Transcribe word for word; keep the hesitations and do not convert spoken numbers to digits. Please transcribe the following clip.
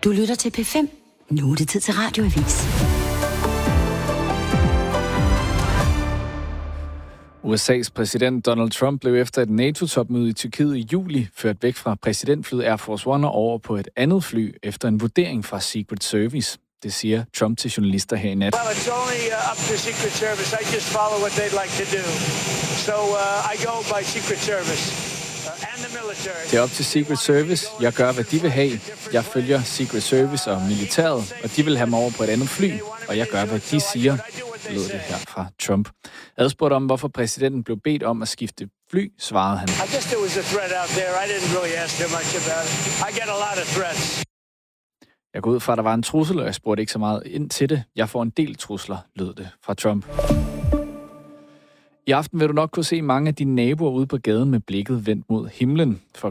Du lytter til P fem. Nu er det tid til Radioavis. U S A's præsident Donald Trump blev efter et NATO-topmøde i Tyrkiet i juli ført væk fra præsidentflyet Air Force One og over på et andet fly efter en vurdering fra Secret Service. Det siger Trump til journalister her i nat. Well, it's only uh, up to Secret Service. I just follow what they'd like to do. So uh, I go by Secret Service uh, and the military. Det er op til Secret Service. Jeg gør, hvad de vil have. Jeg følger Secret Service og militæret, og de vil have mig over på et andet fly, og jeg gør, hvad de siger, lød det her fra Trump. Adspurgt om, hvorfor præsidenten blev bedt om at skifte fly, svarede han. I guess there was a threat out there. I didn't really ask too much about it. I get a lot of threats. Jeg går ud fra, at der var en trussel, og jeg spurgte ikke så meget ind til det. Jeg får en del trusler, lød det fra Trump. I aften vil du nok kunne se mange af dine naboer ude på gaden med blikket vendt mod himlen. For